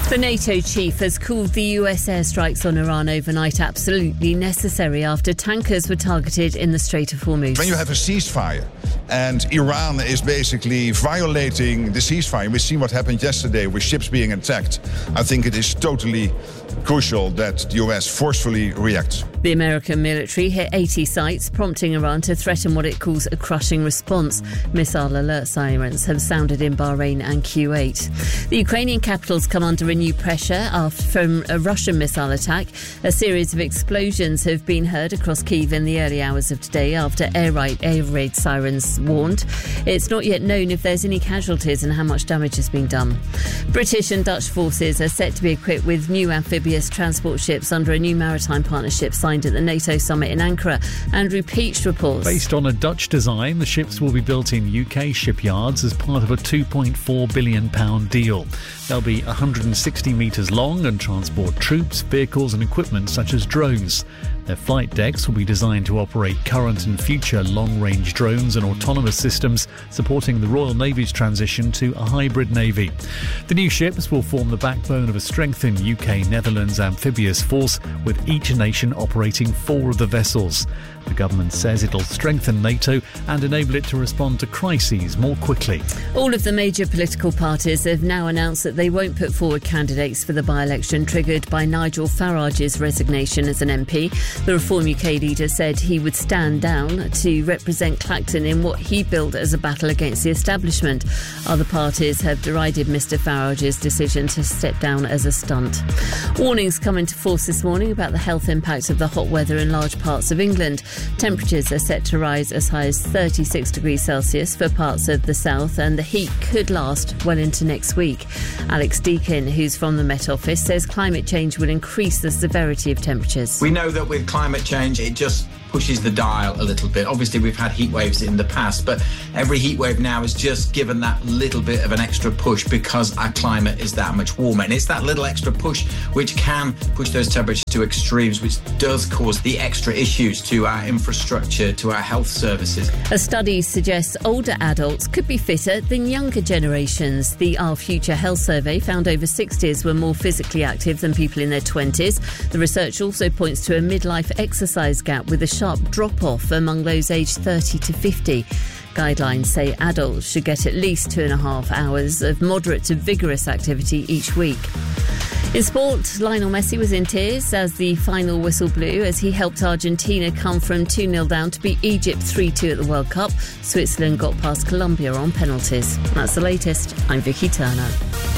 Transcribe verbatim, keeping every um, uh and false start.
The NATO chief has called the U S airstrikes on Iran overnight absolutely necessary after tankers were targeted in the Strait of Hormuz. When you have a ceasefire and Iran is basically violating the ceasefire, we see what happened yesterday with ships being attacked. I think it is totally crucial that the U S forcefully reacts. The American military hit eighty sites, prompting Iran to threaten what it calls a crushing response. Missile alert sirens have sounded in Bahrain and Kuwait. The Ukrainian capital's come under renewed pressure after from a Russian missile attack. A series of explosions have been heard across Kyiv in the early hours of today after air raid, air raid sirens warned. It's not yet known if there's any casualties and how much damage has been done. British and Dutch forces are set to be equipped with new amphibious transport ships under a new maritime partnership signed at the NATO summit in Ankara. Andrew Peach reports. Based on a Dutch design, the ships will be built in U K shipyards as part of a two point four billion pounds deal. They'll be one hundred sixty metres long and transport troops, vehicles and equipment such as drones. Their flight decks will be designed to operate current and future long-range drones and autonomous systems, supporting the Royal Navy's transition to a hybrid navy. The new ships will form the backbone of a strengthened U K-Netherlands amphibious force, with each nation operating four of the vessels. The government says it'll strengthen NATO and enable it to respond to crises more quickly. All of the major political parties have now announced that they won't put forward candidates for the by-election triggered by Nigel Farage's resignation as an M P. The Reform U K leader said he would stand down to represent Clacton in what he billed as a battle against the establishment. Other parties have derided Mr Farage's decision to step down as a stunt. Warnings come into force this morning about the health impact of the hot weather in large parts of England. Temperatures are set to rise as high as thirty-six degrees Celsius for parts of the south, and the heat could last well into next week. Alex Deakin, who's from the Met Office, says climate change will increase the severity of temperatures. We know that with climate change, it just pushes the dial a little bit. Obviously, we've had heat waves in the past, but every heat wave now is just given that little bit of an extra push because our climate is that much warmer. And it's that little extra push which can push those temperatures to extremes, which does cause the extra issues to our infrastructure, to our health services. A study suggests older adults could be fitter than younger generations. The Our Future Health Survey found over sixties were more physically active than people in their twenties. The research also points to a midlife exercise gap with a sharp drop-off among those aged thirty to fifty. Guidelines say adults should get at least two and a half hours of moderate to vigorous activity each week. In sport, Lionel Messi was in tears as the final whistle blew as he helped Argentina come from two nil down to beat Egypt three two at the World Cup. Switzerland got past Colombia on penalties. That's the latest. I'm Vicky Turner.